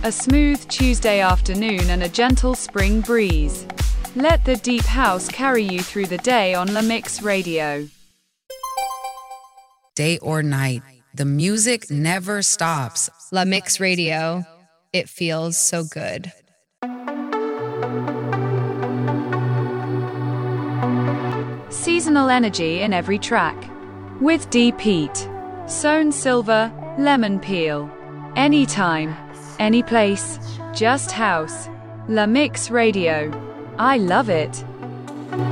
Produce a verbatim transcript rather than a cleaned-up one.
a smooth Tuesday afternoon and a gentle spring breeze. Let the deep house carry you through the day on La Mix Radio. Day or night, the music never stops. La Mix Radio. It feels so good. Seasonal energy in every track. With Deep Heat, Sown Silver, Lemon Peel. Anytime, any place, just house. La Mix Radio. I love it.